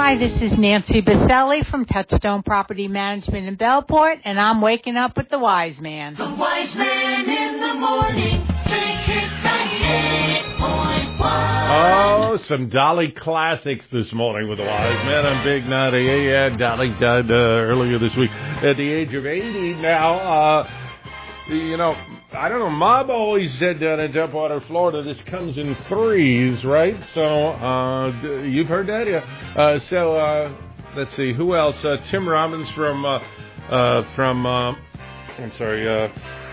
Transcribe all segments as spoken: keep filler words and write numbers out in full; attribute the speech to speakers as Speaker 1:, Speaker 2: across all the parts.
Speaker 1: Hi, this is Nancy Baselli from Touchstone Property Management in Bellport, and I'm waking up with the Wise Man.
Speaker 2: The Wise Man in the morning, Big Hits ninety-eight point one.
Speaker 3: Oh, some Dolly classics this morning with the Wise Man on Big ninety-eight. Yeah, Dolly died uh, earlier this week at the age of eighty now. Uh, you know, I don't know, Mom always said down in Deepwater, Florida, this comes in threes, right? So, uh, you've heard that, yeah. Uh, so, uh, let's see, who else? Uh, Tim Robbins from, uh, uh, from, uh, I'm sorry, uh,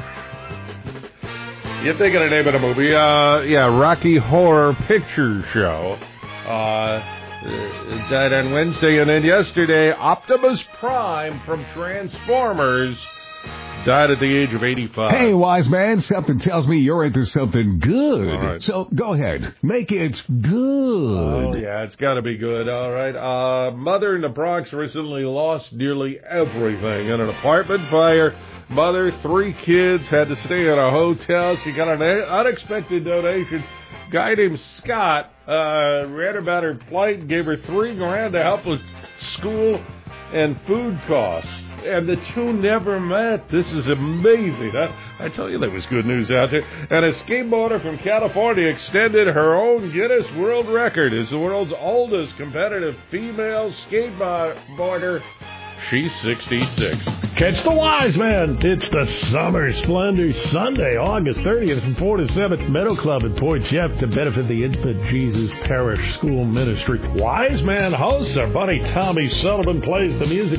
Speaker 3: you're thinking the name of the movie, uh, yeah, Rocky Horror Picture Show, uh, died on Wednesday, and then yesterday, Optimus Prime from Transformers died at the age of eighty-five.
Speaker 4: Hey, Wise Man, something tells me you're into something good.
Speaker 3: All right.
Speaker 4: So go ahead. Make it good.
Speaker 3: Oh, yeah, it's got to be good. All right. Uh, mother in the Bronx recently lost nearly everything in an apartment fire. Mother, three kids, had to stay in a hotel. She got an unexpected donation. Guy named Scott uh, read about her plight and gave her three grand to help with school and food costs. And the two never met. This is amazing. I, I tell you, there was good news out there. And a skateboarder from California extended her own Guinness World Record as the world's oldest competitive female skateboarder. She's sixty-six.
Speaker 5: Catch the Wise Man. It's the Summer Splendor Sunday, August thirtieth from four to seven, Meadow Club in Port Jeff to benefit the Infant Jesus Parish School Ministry. Wise Man hosts our buddy Tommy Sullivan plays the music.